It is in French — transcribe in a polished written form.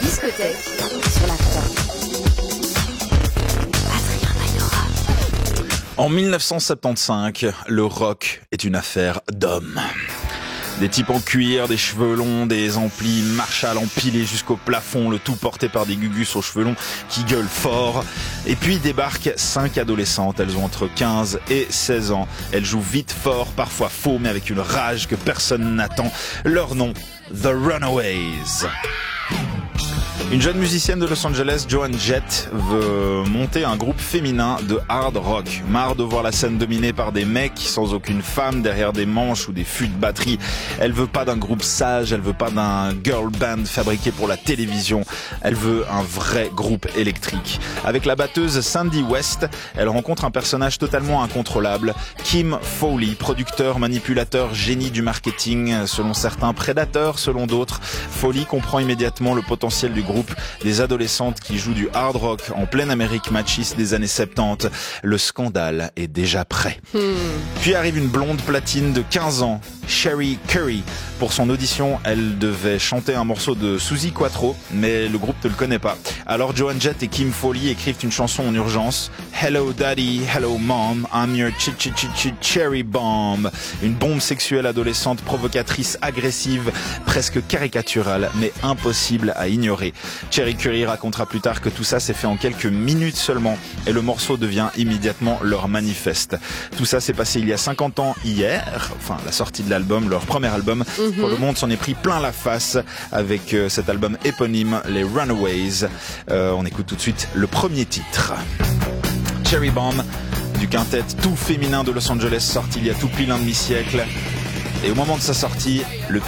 discothèque sur la fin. En 1975, le rock est une affaire d'hommes. Des types en cuir, des cheveux longs, des amplis Marshall empilés jusqu'au plafond, le tout porté par des gugus aux cheveux longs qui gueulent fort. Et puis débarquent 5 adolescentes, elles ont entre 15 et 16 ans. Elles jouent vite, fort, parfois faux, mais avec une rage que personne n'attend. Leur nom, The Runaways. Une jeune musicienne de Los Angeles, Joan Jett, veut monter un groupe féminin de hard rock. Marre de voir la scène dominée par des mecs sans aucune femme derrière des manches ou des fûts de batterie. Elle veut pas d'un groupe sage, elle veut pas d'un girl band fabriqué pour la télévision. Elle veut un vrai groupe électrique. Avec la batteuse Sandy West, elle rencontre un personnage totalement incontrôlable, Kim Fowley, producteur, manipulateur, génie du marketing, selon certains prédateur, selon d'autres. Fowley comprend immédiatement le potentiel du groupe, des adolescentes qui jouent du hard rock en pleine Amérique machiste des années 70. Le scandale est déjà prêt. Puis arrive une blonde platine de 15 ans, Cherie Currie. Pour son audition, elle devait chanter un morceau de Suzi Quatro, mais le groupe ne le connaît pas. Alors Joan Jett et Kim Fowley écrivent une chanson en urgence. Hello Daddy, hello Mom, I'm your cherry bomb. Une bombe sexuelle adolescente, provocatrice, agressive, presque caricaturale, mais impossible à ignorer. Cherie Currie racontera plus tard que tout ça s'est fait en quelques minutes seulement, et le morceau devient immédiatement leur manifeste. Tout ça s'est passé il y a 50 ans hier, enfin la sortie de l'album, leur premier album. Le monde s'en est pris plein la face avec cet album éponyme, les Runaways. On écoute tout de suite le premier titre. Cherry Bomb, du quintet tout féminin de Los Angeles, sorti il y a tout pile un demi-siècle. Et au moment de sa sortie, le